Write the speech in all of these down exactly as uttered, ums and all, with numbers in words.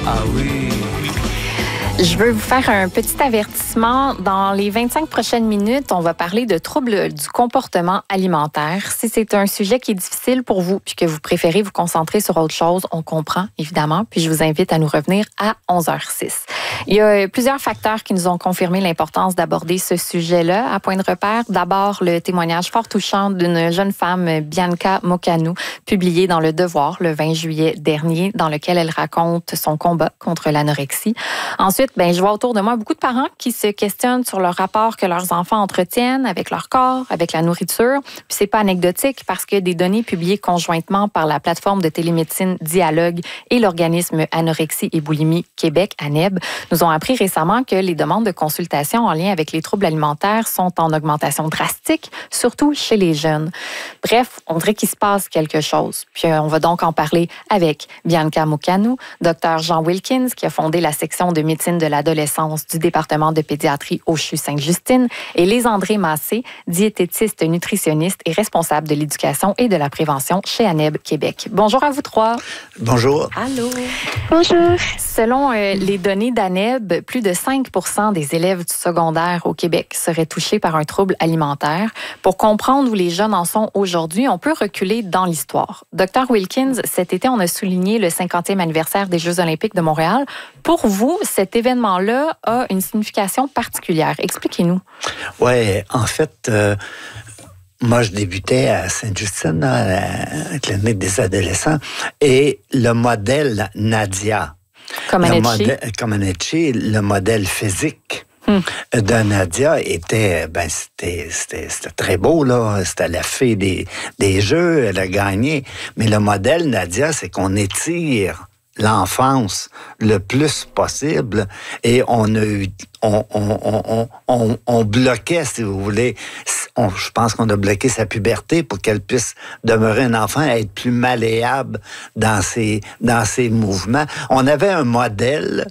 Ah oui. Je veux vous faire un petit avertissement. Dans les vingt-cinq prochaines minutes, on va parler de troubles du comportement alimentaire. Si c'est un sujet qui est difficile pour vous puis que vous préférez vous concentrer sur autre chose, on comprend, évidemment. Puis je vous invite à nous revenir à onze heures six. Il y a plusieurs facteurs qui nous ont confirmé l'importance d'aborder ce sujet-là. À point de repère, d'abord, le témoignage fort touchant d'une jeune femme, Bianca Mocanu, publié dans Le Devoir le vingt juillet dernier, dans lequel elle raconte son combat contre l'anorexie. Ensuite, ben, je vois autour de moi beaucoup de parents qui se questionnent sur le rapport que leurs enfants entretiennent avec leur corps, avec la nourriture. Puis c'est pas anecdotique parce que des données publiées conjointement par la plateforme de télémédecine Dialogue et l'organisme Anorexie et Boulimie Québec, ANEB, nous ont appris récemment que les demandes de consultation en lien avec les troubles alimentaires sont en augmentation drastique, surtout chez les jeunes. Bref, on dirait qu'il se passe quelque chose. Puis on va donc en parler avec Bianca Mocanu, docteur Jean Wilkins, qui a fondé la section de médecine de l'adolescence du département de pédiatrie au C H U Sainte-Justine, et Lise-André Massé, diététiste, nutritionniste et responsable de l'éducation et de la prévention chez ANEB Québec. Bonjour à vous trois. Bonjour. Allô. Bonjour. Selon euh, les données d'ANEB, plus de cinq pour cent des élèves du secondaire au Québec seraient touchés par un trouble alimentaire. Pour comprendre où les jeunes en sont aujourd'hui, on peut reculer dans l'histoire. docteur Wilkins, cet été, on a souligné le cinquantième anniversaire des Jeux olympiques de Montréal. Pour vous, cet événement-là a une signification particulière. Expliquez-nous. Oui, en fait, euh, moi, je débutais à Sainte-Justine, à la clinique des adolescents, et le modèle Nadia, Comaneci. Comaneci, le modèle physique hum. de Nadia était, ben, c'était, c'était, c'était très beau, là. C'était la fée des, des Jeux, elle a gagné. Mais le modèle Nadia, c'est qu'on étire l'enfance le plus possible et on a eu on, on, on, on, on bloquait, si vous voulez, on, je pense qu'on a bloqué sa puberté pour qu'elle puisse demeurer un enfant et être plus malléable dans ses, dans ses mouvements. On avait un modèle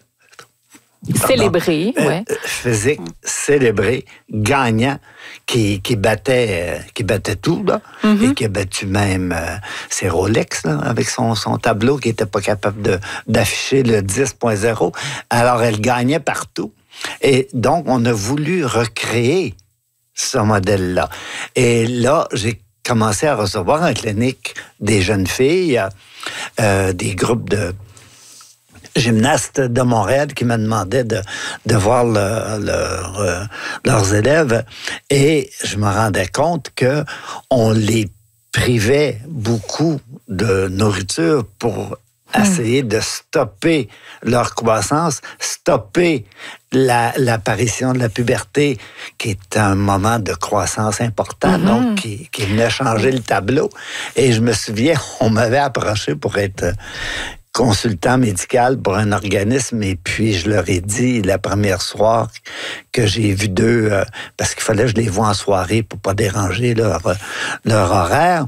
célébré, euh, ouais. physique, célébré, gagnant, qui, qui battait, euh, qui battait tout, là, mm-hmm. et qui a battu même euh, ses Rolex, là, avec son, son tableau qui était pas capable de, d'afficher le dix point zéro. Alors, elle gagnait partout. Et donc, on a voulu recréer ce modèle-là. Et là, j'ai commencé à recevoir en clinique des jeunes filles, euh, des groupes de gymnastes de Montréal qui me demandaient de, de voir le, le, euh, leurs élèves, et je me rendais compte que on les privait beaucoup de nourriture pour essayer de stopper leur croissance, stopper la, l'apparition de la puberté, qui est un moment de croissance important, mm-hmm. donc qui, qui venait changer le tableau. Et je me souviens, on m'avait approché pour être consultant médical pour un organisme, et puis je leur ai dit la première soir que j'ai vu d'eux, euh, parce qu'il fallait que je les voie en soirée pour pas déranger leur, leur horaire.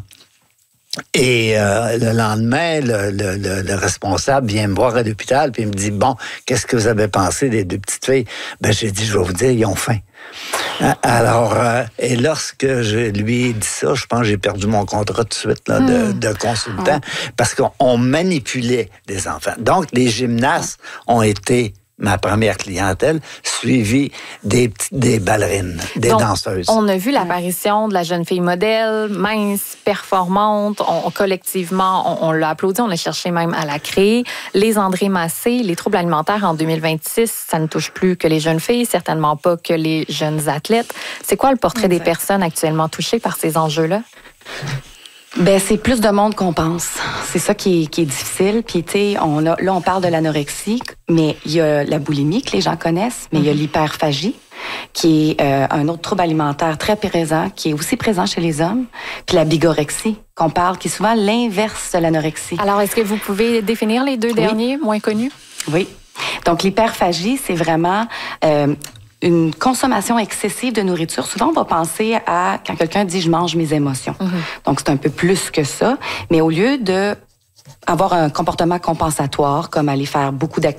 Et euh, le lendemain, le, le, le, le responsable vient me voir à l'hôpital puis il me dit, bon, qu'est-ce que vous avez pensé des deux petites filles? Ben, j'ai dit, je vais vous dire, ils ont faim. Alors, euh, et lorsque je lui ai dit ça, je pense que j'ai perdu mon contrat tout de suite là, de, mmh. de consultant, mmh. parce qu'on manipulait des enfants. Donc, les gymnastes ont été ma première clientèle, suivie des, des ballerines, des Donc, danseuses. On a vu l'apparition de la jeune fille modèle, mince, performante. On, collectivement, on, on l'a applaudi, on l'a cherché même à la créer. Lise-André Massé, les troubles alimentaires en deux mille vingt-six, ça ne touche plus que les jeunes filles, certainement pas que les jeunes athlètes. C'est quoi le portrait exact. Des personnes actuellement touchées par ces enjeux-là? Ben c'est plus de monde qu'on pense. C'est ça qui est, qui est difficile. Puis tu sais, on a, là on parle de l'anorexie, mais il y a la boulimie que les gens connaissent, mais il mm-hmm. y a l'hyperphagie qui est euh, un autre trouble alimentaire très présent, qui est aussi présent chez les hommes, puis la bigorexie qu'on parle, qui est souvent l'inverse de l'anorexie. Alors est-ce que vous pouvez définir les deux oui. derniers moins connus? Oui. Donc l'hyperphagie, c'est vraiment euh, une consommation excessive de nourriture. Souvent, on va penser à quand quelqu'un dit « je mange mes émotions mm-hmm. ». Donc, c'est un peu plus que ça. Mais au lieu de avoir un comportement compensatoire, comme aller faire beaucoup d'activités,